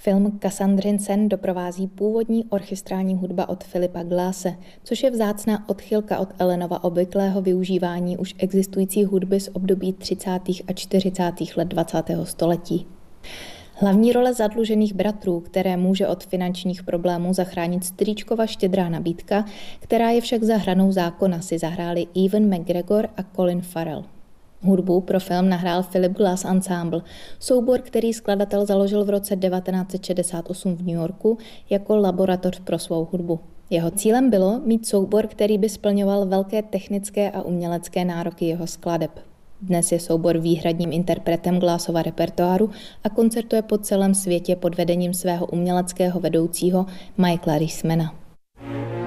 Film Cassandrin sen doprovází původní orchestrální hudba od Philipa Glasse, což je vzácná odchylka od Ellenova obvyklého využívání už existující hudby z období 30. a 40. let 20. století. Hlavní role zadlužených bratrů, které může od finančních problémů zachránit strýčkova štědrá nabídka, která je však za hranou zákona, si zahráli Ewan McGregor a Colin Farrell. Hudbu pro film nahrál Philip Glass Ensemble, soubor, který skladatel založil v roce 1968 v New Yorku jako laboratoř pro svou hudbu. Jeho cílem bylo mít soubor, který by splňoval velké technické a umělecké nároky jeho skladeb. Dnes je soubor výhradním interpretem Glassova repertoáru a koncertuje po celém světě pod vedením svého uměleckého vedoucího Michaela Riesmana.